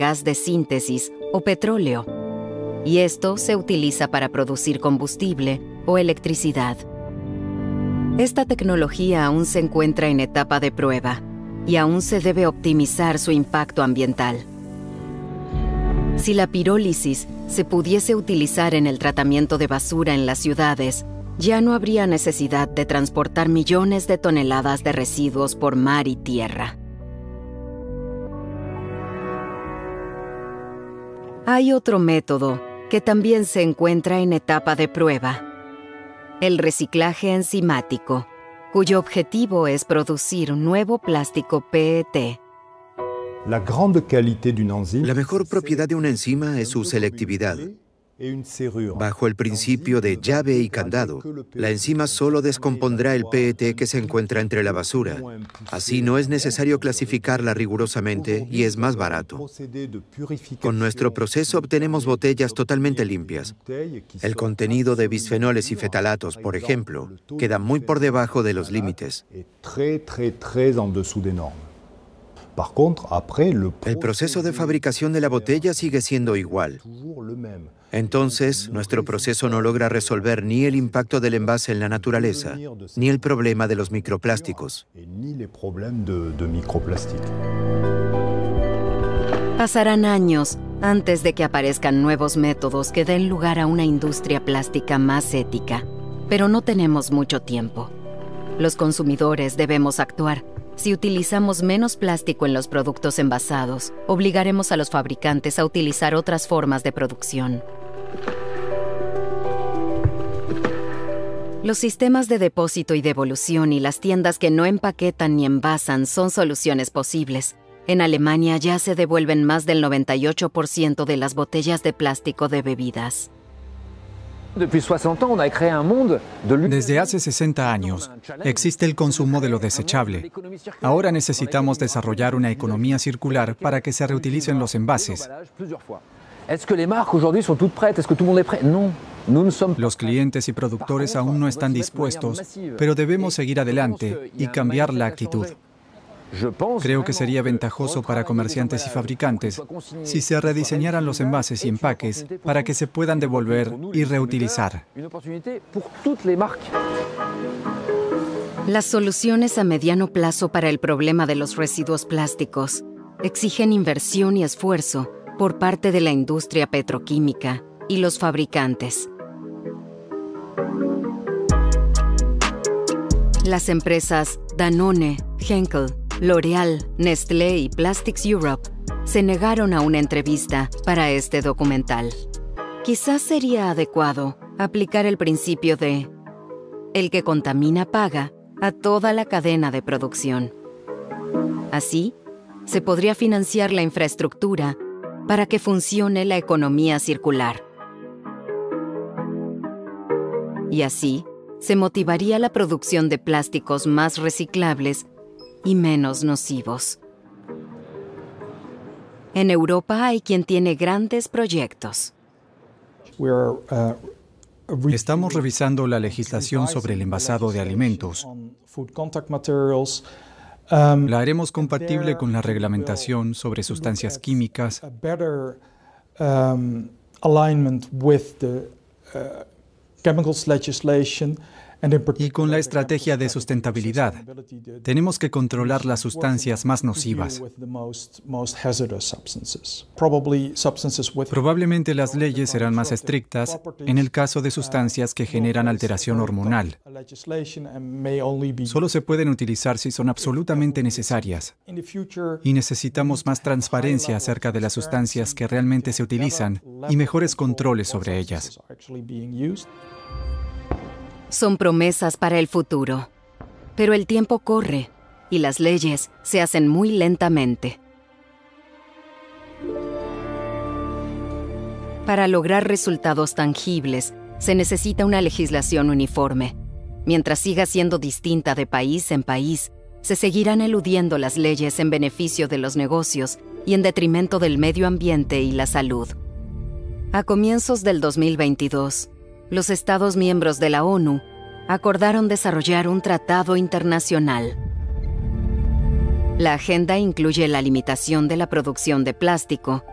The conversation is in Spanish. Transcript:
gas de síntesis o petróleo, y esto se utiliza para producir combustible o electricidad. Esta tecnología aún se encuentra en etapa de prueba y aún se debe optimizar su impacto ambiental. Si la pirólisis se pudiese utilizar en el tratamiento de basura en las ciudades, ya no habría necesidad de transportar millones de toneladas de residuos por mar y tierra. Hay otro método que también se encuentra en etapa de prueba: el reciclaje enzimático, cuyo objetivo es producir un nuevo plástico PET. La mejor propiedad de una enzima es su selectividad. Bajo el principio de llave y candado, la enzima solo descompondrá el PET que se encuentra entre la basura. Así no es necesario clasificarla rigurosamente y es más barato. Con nuestro proceso obtenemos botellas totalmente limpias. El contenido de bisfenoles y fetalatos, por ejemplo, queda muy por debajo de los límites. El proceso de fabricación de la botella sigue siendo igual. Entonces, nuestro proceso no logra resolver ni el impacto del envase en la naturaleza, ni el problema de los microplásticos. Pasarán años antes de que aparezcan nuevos métodos que den lugar a una industria plástica más ética. Pero no tenemos mucho tiempo. Los consumidores debemos actuar. Si utilizamos menos plástico en los productos envasados, obligaremos a los fabricantes a utilizar otras formas de producción. Los sistemas de depósito y devolución y las tiendas que no empaquetan ni envasan son soluciones posibles. En Alemania ya se devuelven más del 98% de las botellas de plástico de bebidas. Desde hace 60 años existe el consumo de lo desechable. Ahora necesitamos desarrollar una economía circular para que se reutilicen los envases. Los clientes y productores aún no están dispuestos, pero debemos seguir adelante y cambiar la actitud. Creo que sería ventajoso para comerciantes y fabricantes si se rediseñaran los envases y empaques para que se puedan devolver y reutilizar. Las soluciones a mediano plazo para el problema de los residuos plásticos exigen inversión y esfuerzo por parte de la industria petroquímica y los fabricantes. Las empresas Danone, Henkel, L'Oréal, Nestlé y Plastics Europe se negaron a una entrevista para este documental. Quizás sería adecuado aplicar el principio de el que contamina paga a toda la cadena de producción. Así, se podría financiar la infraestructura para que funcione la economía circular. Y así, se motivaría la producción de plásticos más reciclables y menos nocivos. En Europa hay quien tiene grandes proyectos. Estamos revisando la legislación sobre el envasado de alimentos. La haremos compatible con la reglamentación sobre sustancias químicas y con la estrategia de sustentabilidad. Tenemos que controlar las sustancias más nocivas. Probablemente las leyes serán más estrictas en el caso de sustancias que generan alteración hormonal. Solo se pueden utilizar si son absolutamente necesarias. Y necesitamos más transparencia acerca de las sustancias que realmente se utilizan y mejores controles sobre ellas. Son promesas para el futuro, pero el tiempo corre y las leyes se hacen muy lentamente. Para lograr resultados tangibles, se necesita una legislación uniforme. Mientras siga siendo distinta de país en país, se seguirán eludiendo las leyes en beneficio de los negocios y en detrimento del medio ambiente y la salud. A comienzos del 2022, los Estados miembros de la ONU acordaron desarrollar un tratado internacional. La agenda incluye la limitación de la producción de plástico